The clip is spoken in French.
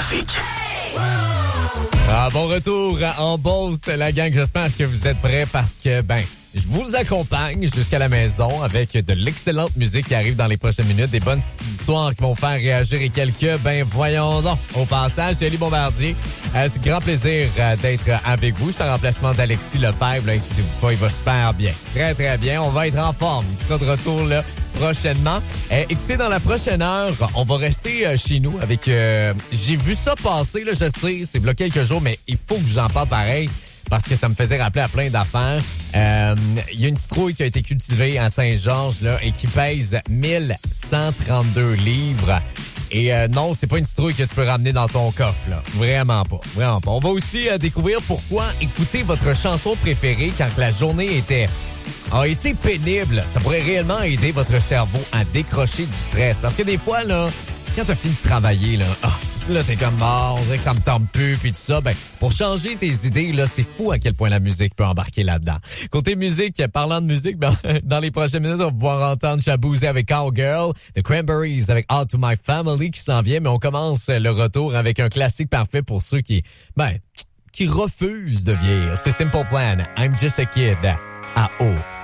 trafic. Bon retour en Beauce, la gang. J'espère que vous êtes prêts parce que, je vous accompagne jusqu'à la maison avec de l'excellente musique qui arrive dans les prochaines minutes, des bonnes petites histoires qui vont faire réagir et quelques, voyons donc, au passage, c'est Elie Bombardier. C'est grand plaisir d'être avec vous. C'est un remplacement d'Alexis Lefebvre, inquiétez-vous pas, il va super bien. Très, très bien. On va être en forme. Il sera de retour, là, prochainement. Écoutez, dans la prochaine heure, on va rester chez nous avec... j'ai vu ça passer, là, je sais, c'est bloqué quelques jours, mais il faut que j'en parle pareil parce que ça me faisait rappeler à plein d'affaires. Il y a une citrouille qui a été cultivée à Saint-Georges là, et qui pèse 1132 livres. Et non, c'est pas une citrouille que tu peux ramener dans ton coffre, là. Vraiment pas. Vraiment pas. On va aussi découvrir pourquoi écouter votre chanson préférée quand la journée a été pénible. Ça pourrait réellement aider votre cerveau à décrocher du stress. Parce que des fois, là, quand t'as fini de travailler, là, t'es comme mort, on dirait que ça me tombe plus, puis tout ça. Pour changer tes idées, là, c'est fou à quel point la musique peut embarquer là-dedans. Côté musique, parlant de musique, dans les prochaines minutes, on va pouvoir entendre Chabouser avec Cowgirl, The Cranberries avec All to My Family qui s'en vient, mais on commence le retour avec un classique parfait pour ceux qui refusent de vieillir. C'est Simple Plan, I'm Just a Kid, à O.